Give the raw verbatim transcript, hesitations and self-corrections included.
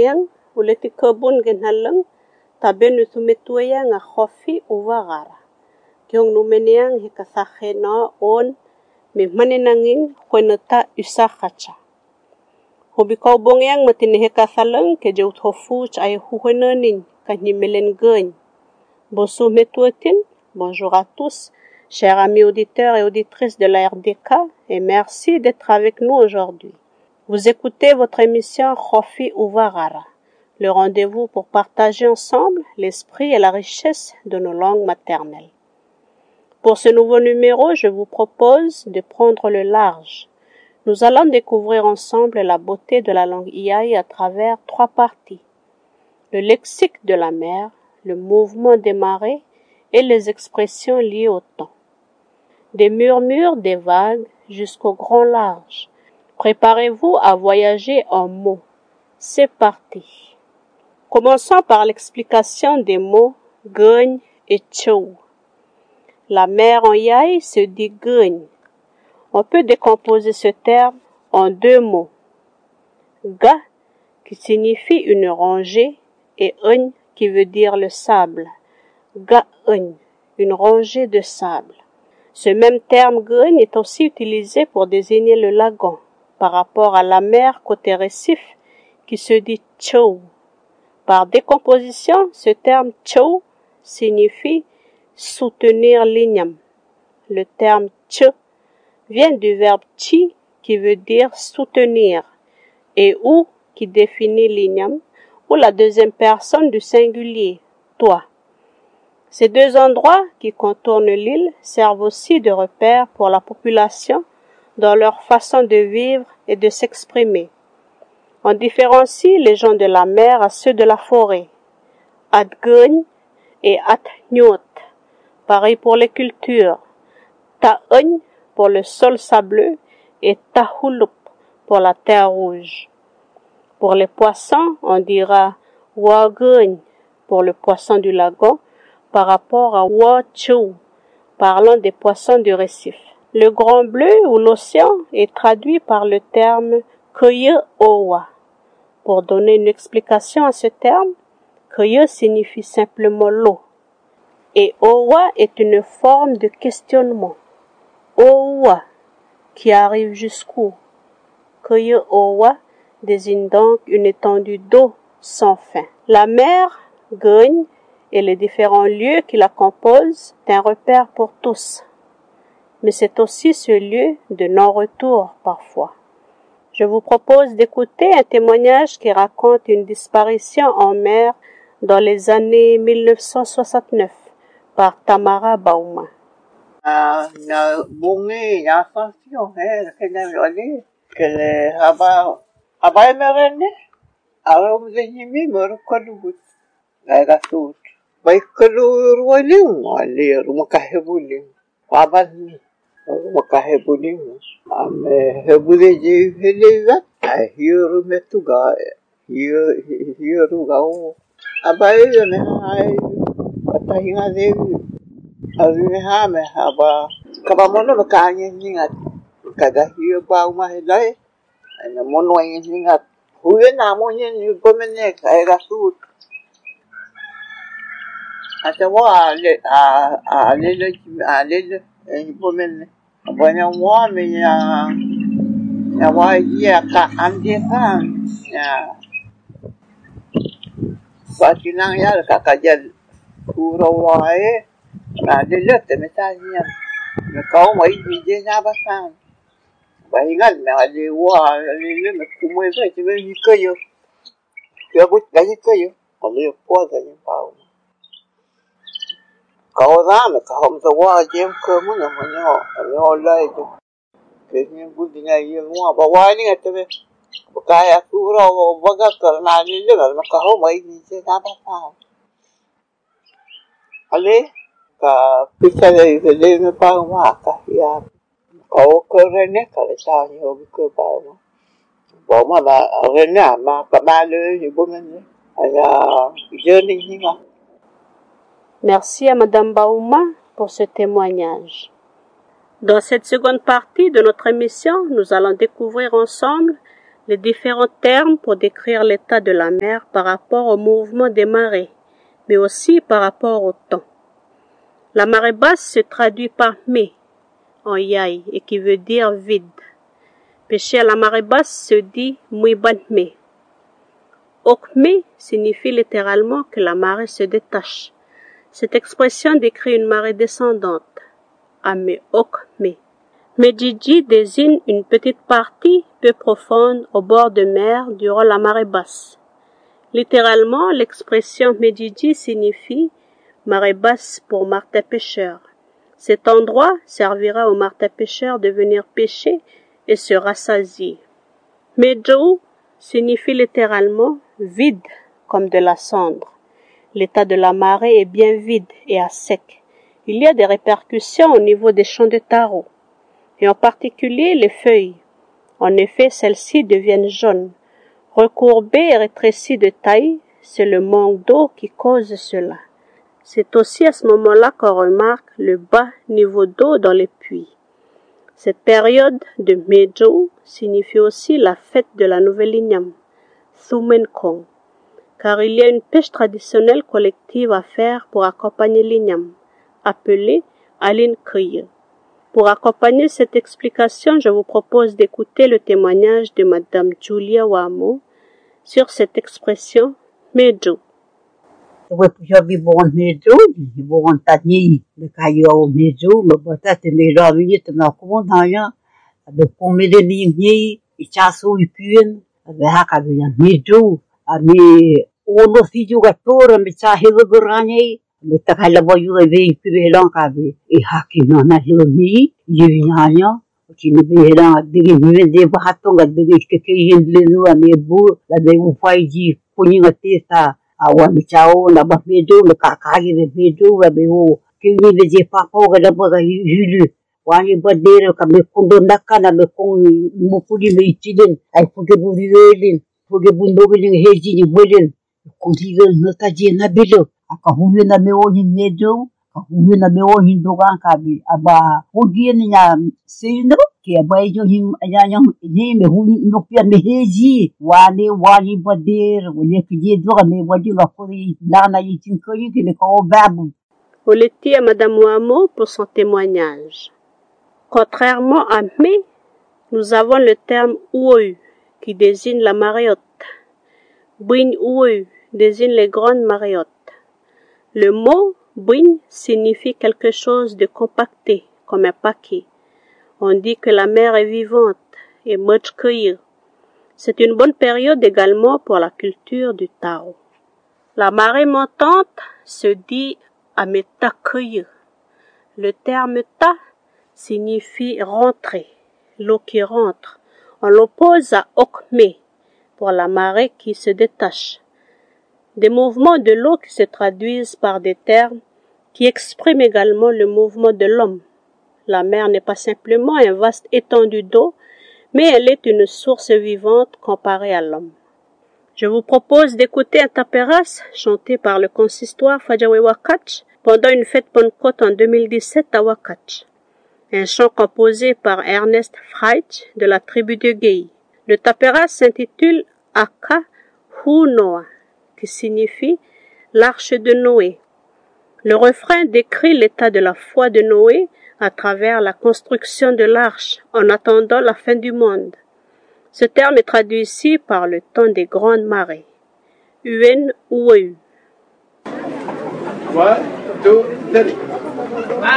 yang uleti kebun genhalang tabe nutumetuya nga khofi uvarara. Kiong numeniang hikathachena on me manenangin kwenata usakacha. Hobikaw bongyang matinihikathalang ke jaut hofuch ay huhenanin kanimelen gagne. Bonjour metuatin, bonjour à tous, chers amis auditeurs et auditrices de la R D K, et merci d'être avec nous aujourd'hui. Vous écoutez votre émission Khofi Uvarara, le rendez-vous pour partager ensemble l'esprit et la richesse de nos langues maternelles. Pour ce nouveau numéro, je vous propose de prendre le large. Nous allons découvrir ensemble la beauté de la langue Iai à travers trois parties. Le lexique de la mer, le mouvement des marées et les expressions liées au temps. Des murmures des vagues jusqu'au grand large. Préparez-vous à voyager en mots. C'est parti. Commençons par l'explication des mots gagne et tchou. La mer en Iai se dit gagne. On peut décomposer ce terme en deux mots. Ga, qui signifie une rangée, et un, qui veut dire le sable. Ga un, une rangée de sable. Ce même terme gagne est aussi utilisé pour désigner le lagon, par rapport à la mer côté récif, qui se dit tchou. Par décomposition, ce terme tchou signifie soutenir l'igname. Le terme tche vient du verbe chi qui veut dire soutenir et ou qui définit l'igname ou la deuxième personne du singulier, toi. Ces deux endroits qui contournent l'île servent aussi de repère pour la population dans leur façon de vivre et de s'exprimer. On différencie les gens de la mer à ceux de la forêt, Adgun et Atnyot. Pareil pour les cultures, Ta'un pour le sol sableux et Tahulup pour la terre rouge. Pour les poissons, on dira Wagun pour le poisson du lagon par rapport à Wachou, parlant des poissons du récif. Le grand bleu ou l'océan est traduit par le terme Koye Owa. Pour donner une explication à ce terme, Koye signifie simplement l'eau et Owa est une forme de questionnement. Owa, qui arrive jusqu'où? Koye Owa désigne donc une étendue d'eau sans fin. La mer, gagne, et les différents lieux qui la composent est un repère pour tous. Mais c'est aussi ce lieu de non-retour parfois. Je vous propose d'écouter un témoignage qui raconte une disparition en mer dans les années mille neuf cent soixante-neuf par Tamara Bauma. Ah, na bungi na fashion eh kena wali kele haba haba merene aro mzenimi moro kodubut laga tut bai kelu wali wali rumakahebuling wabani rumakahebuling ame hebule je helega hiru metuga hiru hiru gao abai ne hai patahinga devi Avi hame haba kaba mono makanya ningat kada hiyo ba umahilay ana mono ay ningat huyo na mo yin yu bomene kay rasut ata wa le a a le le a le le yu bomene abanya wa me ya ya wa ya ka ande ka ya patinang ya ka kajal puro wae na le le te metanya me kau mai di je na ba sang ba hingal me ale wa le le me kumo e te ve ni kayo ya bu ga ni kayo ale po ga ni pa kau da me ka hom so wa jem ko mo na mo no ale o lai to ke ni bu di na ye wa ba wa ni te ve ba ka ya ku ro ba ga ka na le le me ka ho mai di je na ba sang ale ka pisa de de me pa wa ka ya o ko rene ka le sa ni o ko pa mo bo ma ba rene ma pa ma le ni bo men aya je ni ni ma. Merci à Madame Bauma pour ce témoignage. Dans cette seconde partie de notre émission, nous allons découvrir ensemble les différents termes pour décrire l'état de la mer par rapport au mouvement des marées, mais aussi par rapport au temps. La marée basse se traduit par me en yai et qui veut dire vide. Pêcher à la marée basse se dit muibanme. Okme signifie littéralement que la marée se détache. Cette expression décrit une marée descendante. Ame okme. Medjiji désigne une petite partie peu profonde au bord de mer durant la marée basse. Littéralement, l'expression Medjiji signifie marée basse pour martin-pêcheur. Cet endroit servira aux martin-pêcheurs de venir pêcher et se rassasier. Medjou signifie littéralement vide comme de la cendre. L'état de la marée est bien vide et à sec. Il y a des répercussions au niveau des champs de taro, et en particulier les feuilles. En effet, celles-ci deviennent jaunes. Recourbées et rétrécies de taille, c'est le manque d'eau qui cause cela. C'est aussi à ce moment-là qu'on remarque le bas niveau d'eau dans les puits. Cette période de Mejo signifie aussi la fête de la nouvelle igname, Thumenkong, car il y a une pêche traditionnelle collective à faire pour accompagner l'igname, appelée Alin Kriye. Pour accompagner cette explication, je vous propose d'écouter le témoignage de Madame Julia Wamo sur cette expression Mejo. Wapi bon mejo, bon tani, le caillou mejo, le botat te mera vini te na kumondanya, le pomele ni ni, ichaso ipuen, le haka vina mejo, a me ono fijo gatora me cha helo goranye, me ta kala boyu ve ipue lanka ve, e haki no na helo ni, yinyanya, kini be la digi me de bahatonga digi ke yendle no ane bu, la de ufaiji puninga testa. Awan chao na ba mejo na kakagi be mejo ba be o kini be je papa o ga ba hulu wani ba dere ka be kundo naka na be kon mukuli be itiden ai fuge bu rivelin fuge bu ndogelin heji ni bolen kuntiga na ta je na belo aka huwe na me o hin mejo ka huwe na me o hin dogan ka be aba fuge ni nya sino ke ba jo hin anya nya ni me hu no pia me heji wani wani ba dere wani ke je do me wadi la fori la na yitin ko yi ke ko babu. Oleti à Madame Wamo pour son témoignage. Contrairement à me, nous avons le terme ouou qui désigne la marée haute. Bouin ouou désigne les grandes marées hautes. Le mot bouin signifie quelque chose de compacté, comme un paquet. On dit que la mer est vivante et motchkuir. C'est une bonne période également pour la culture du taro. La marée montante se dit ametakuir. Le terme ta signifie rentrer, l'eau qui rentre. On l'oppose à okme pour la marée qui se détache. Des mouvements de l'eau qui se traduisent par des termes qui expriment également le mouvement de l'homme. La mer n'est pas simplement un vaste étendue d'eau, mais elle est une source vivante comparée à l'homme. Je vous propose d'écouter un taperas chanté par le consistoire Fajawe Wakach pendant une fête Pentecôte en deux mille dix-sept à Wakach. Un chant composé par Ernest Freich de la tribu de Gei. Le taperas s'intitule Aka Hunoa, qui signifie l'arche de Noé. Le refrain décrit l'état de la foi de Noé à travers la construction de l'arche en attendant la fin du monde. Ce terme est traduit ici par le temps des grandes marées. Uen Ueu. One, two, three.